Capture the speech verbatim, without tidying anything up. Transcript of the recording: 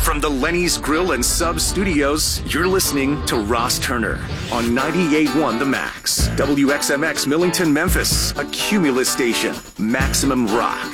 From the Lenny's Grill and Sub Studios, you're listening to Ross Turner on ninety-eight point one The Max. W X M X Millington, Memphis, a Cumulus station. Maximum Rock.